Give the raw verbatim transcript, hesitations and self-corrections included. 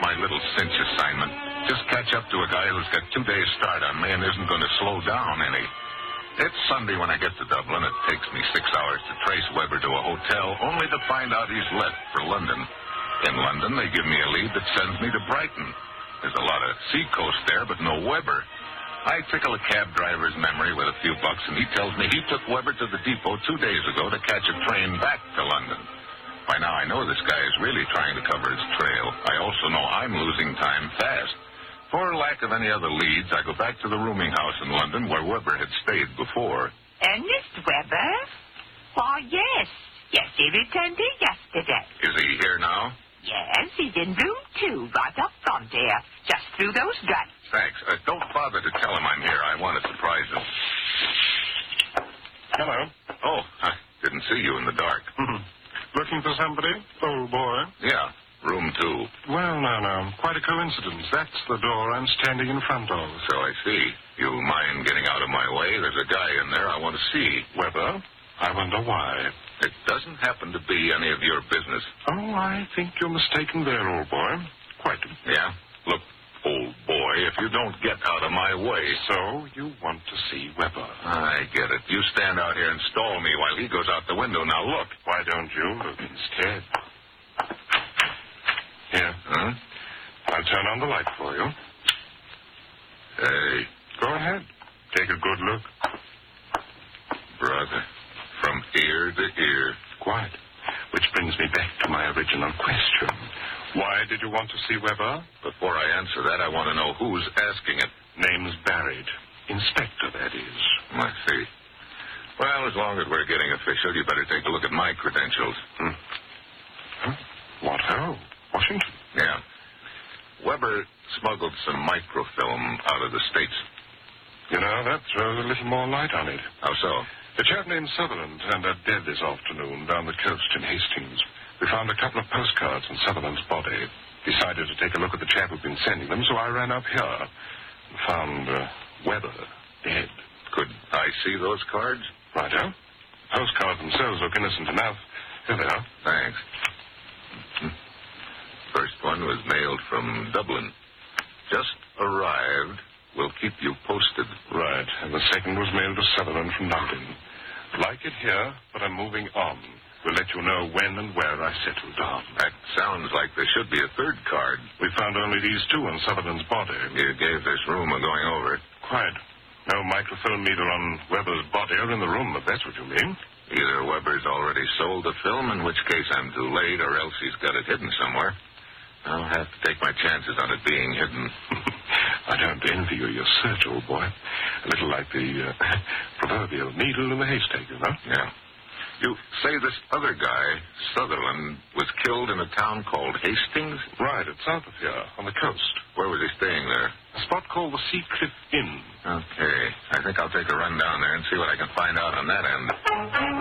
my little cinch assignment. Just catch up to a guy who's got two days' start on me and isn't going to slow down any. It's Sunday when I get to Dublin. It takes me six hours to trace Weber to a hotel, only to find out he's left for London. In London, they give me a lead that sends me to Brighton. There's a lot of seacoast there, but no Weber. I tickle a cab driver's memory with a few bucks, and he tells me he took Weber to the depot two days ago to catch a train back to London. By now, I know this guy is really trying to cover his trail. I also know I'm losing time fast. For lack of any other leads, I go back to the rooming house in London where Weber had stayed before. Ernest Weber? Why, yes. Yes, he returned here yesterday. Is he here now? Yes, he's in room two, right up front here, just through those gates. Thanks. Uh, don't bother to tell him I'm here. I want to surprise him. Hello. Oh, I didn't see you in the dark. Looking for somebody? Old boy? Yeah, room two. Well, no, no. Quite a coincidence. That's the door I'm standing in front of. So I see. You mind getting out of my way? There's a guy in there I want to see. Weber? I wonder why. It doesn't happen to be any of your business. Oh, I think you're mistaken there, old boy. Quite. Yeah? Look, old boy, if you don't get out of my way... So you want to see Weber? I get it. You stand out here and stall me while he goes out the window. Now, look. Why don't you look instead? Here. Huh? I'll turn on the light for you. Hey. Go ahead. Take a good look. Brother, from ear to ear. Quite. Which brings me back to my original question. Why did you want to see Weber? Before I answer that, I want to know who's asking it. Name's Barrett. Inspector, that is. I see. Well, as long as we're getting official, you better take a look at my credentials. Hmm. Huh? What ho? Washington? Yeah. Weber smuggled some microfilm out of the States. You know, that throws a little more light on it. How so? A chap named Sutherland turned up dead this afternoon down the coast in Hastings. We found a couple of postcards on Sutherland's body. Decided to take a look at the chap who'd been sending them, so I ran up here and found uh, Weber dead. Could I see those cards? Righto. Postcards themselves look innocent enough. Here they are. Thanks. First one was mailed from Dublin. Just arrived. We'll keep you posted. Right. And the second was mailed to Sutherland from London. Like it here, but I'm moving on. We'll let you know when and where I settle down. That sounds like there should be a third card. We found only these two on Sutherland's body. You gave this room a going over. Quite. No microfilm meter on Weber's body or in the room, if that's what you mean. Either Weber's already sold the film, in which case I'm too late, or else he's got it hidden somewhere. I'll have to take my chances on it being hidden. I don't envy you your search, old boy. A little like the uh, proverbial needle in the haystack, you know? Yeah. You say this other guy, Sutherland, was killed in a town called Hastings? Right, it's south of here, on the coast. Where was he staying there? A spot called the Sea Cliff Inn. Okay. I think I'll take a run down there and see what I can find out on that end.